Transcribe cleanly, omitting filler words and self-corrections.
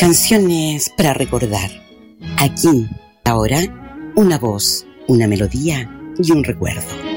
Canciones para recordar. Aquí, ahora, una voz, una melodía y un recuerdo.